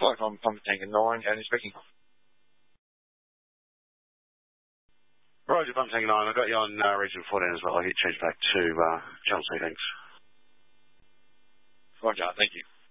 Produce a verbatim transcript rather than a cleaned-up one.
Flight from Pump Tanker nine, and speaking. Roger, Pump Tanker nine. I got you on uh, Region fourteen as well. I'll get changed back to uh, Channel C, thanks. Roger, thank you.